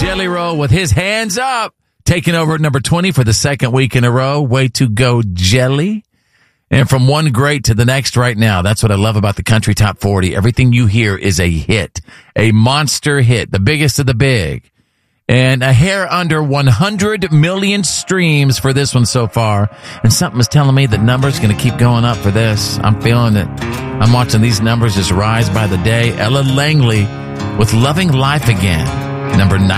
Jelly Roll with his hands up, taking over at number 20 for the second week in a row. Way to go, Jelly. And from one great to the next right now. That's what I love about the Country Top 40. Everything you hear is a hit, a monster hit, the biggest of the big. And a hair under 100 million streams for this one so far. And something is telling me that numbers going to keep going up for this. I'm feeling it. I'm watching these numbers just rise by the day. Ella Langley with Loving Life Again, number 9.